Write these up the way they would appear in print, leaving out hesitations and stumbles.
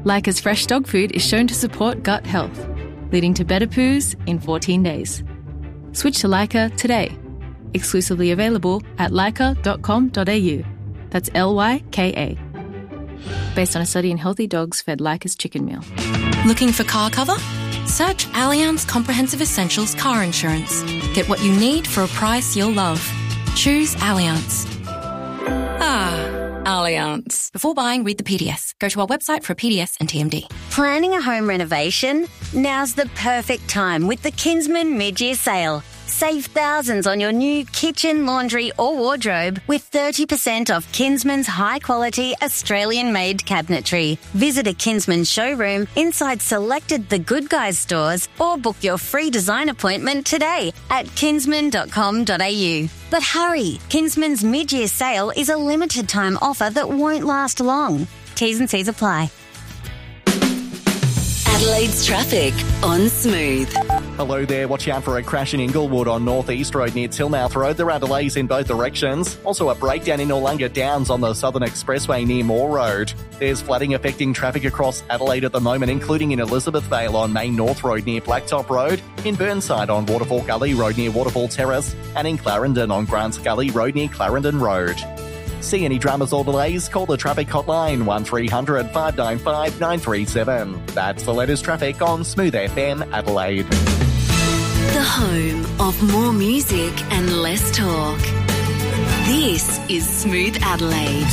Leica's fresh dog food is shown to support gut health, leading to better poos in 14 days. Switch to Leica today. Exclusively available at leica.com.au. That's Lyka. Based on a study in healthy dogs fed Leica's chicken meal. Looking for car cover? Search Allianz Comprehensive Essentials Car Insurance. Get what you need for a price you'll love. Choose Allianz. Allianz. Before buying, read the PDS. Go to our website for a PDS and TMD. Planning a home renovation? Now's the perfect time with the Kinsman mid-year sale. Save thousands on your new kitchen, laundry or wardrobe with 30% off Kinsman's high-quality Australian-made cabinetry. Visit a Kinsman showroom inside selected The Good Guys stores or book your free design appointment today at kinsman.com.au. But hurry, Kinsman's mid-year sale is a limited-time offer that won't last long. T's and C's apply. Adelaide's traffic on Smooth. Hello there, watch out for a crash in Inglewood on North East Road near Tillmouth Road. There are delays in both directions. Also a breakdown in Noarlunga Downs on the Southern Expressway near Moore Road. There's flooding affecting traffic across Adelaide at the moment, including in Elizabeth Vale on Main North Road near Blacktop Road, in Burnside on Waterfall Gully Road near Waterfall Terrace, and in Clarendon on Grants Gully Road near Clarendon Road. See any dramas or delays? Call the traffic hotline 1300 595 937. That's the latest traffic on Smooth FM Adelaide. The home of more music and less talk. This is Smooth Adelaide.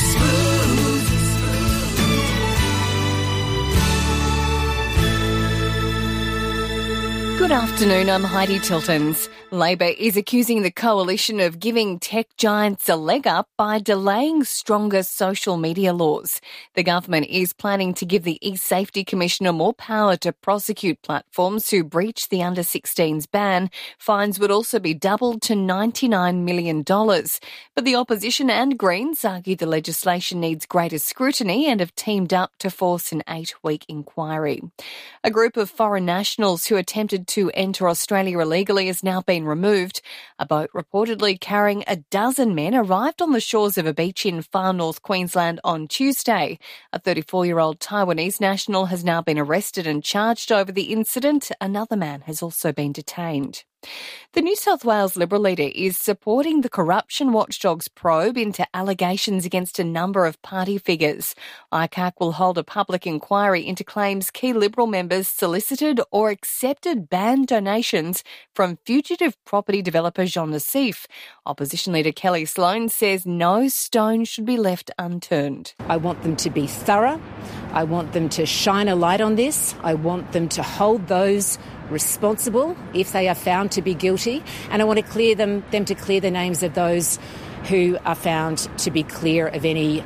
Good afternoon, I'm Heidi Tiltons. Labor is accusing the coalition of giving tech giants a leg up by delaying stronger social media laws. The government is planning to give the eSafety Commissioner more power to prosecute platforms who breach the under-16s ban. Fines would also be doubled to $99 million. But the opposition and Greens argue the legislation needs greater scrutiny and have teamed up to force an 8-week inquiry. A group of foreign nationals who attempted to enter Australia illegally has now been removed. A boat reportedly carrying a dozen men arrived on the shores of a beach in far north Queensland on Tuesday. A 34-year-old Taiwanese national has now been arrested and charged over the incident. Another man has also been detained. The New South Wales Liberal leader is supporting the corruption watchdog's probe into allegations against a number of party figures. ICAC will hold a public inquiry into claims key Liberal members solicited or accepted banned donations from fugitive property developer Jean Nassif. Opposition leader Kelly Sloan says no stone should be left unturned. I want them to be thorough. I want them to shine a light on this. I want them to hold those responsible if they are found to be guilty, and I want to clear them to clear the names of those who are found to be clear of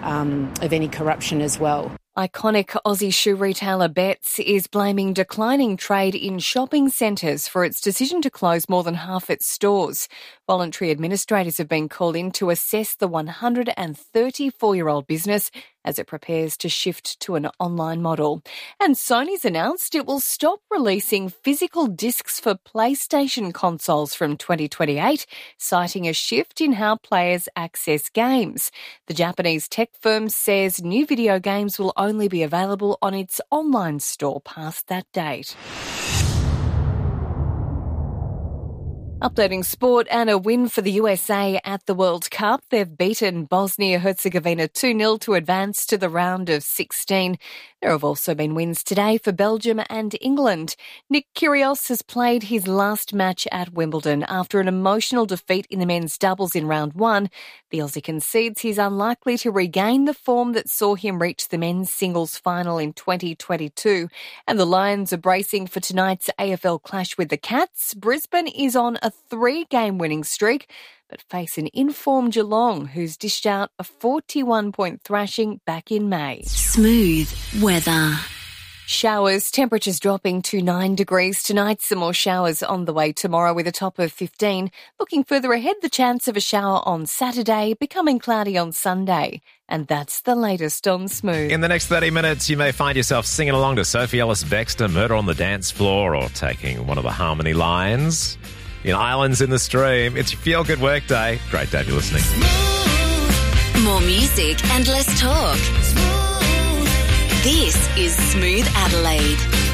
any corruption as well. Iconic Aussie shoe retailer Betts is blaming declining trade in shopping centres for its decision to close more than half its stores. Voluntary administrators have been called in to assess the 134-year-old business as it prepares to shift to an online model. And Sony's announced it will stop releasing physical discs for PlayStation consoles from 2028, citing a shift in how players access games. The Japanese tech firm says new video games will only be available on its online store past that date. Updating sport and a win for the USA at the World Cup. They've beaten Bosnia-Herzegovina 2-0 to advance to the round of 16. There have also been wins today for Belgium and England. Nick Kyrgios has played his last match at Wimbledon after an emotional defeat in the men's doubles in round 1. The Aussie concedes he's unlikely to regain the form that saw him reach the men's singles final in 2022. And the Lions are bracing for tonight's AFL clash with the Cats. Brisbane is on a 3-game winning streak, but face an informed Geelong, who's dished out a 41-point thrashing back in May. Smooth weather. Showers, temperatures dropping to 9 degrees tonight. Some more showers on the way tomorrow with a top of 15. Looking further ahead, the chance of a shower on Saturday, becoming cloudy on Sunday. And that's the latest on Smooth. In the next 30 minutes, you may find yourself singing along to Sophie Ellis-Bextor, Murder on the Dance Floor, or taking one of the harmony lines in Islands in the Stream. It's your feel-good workday. Great day if you're listening. More music and less talk. This is Smooth Adelaide.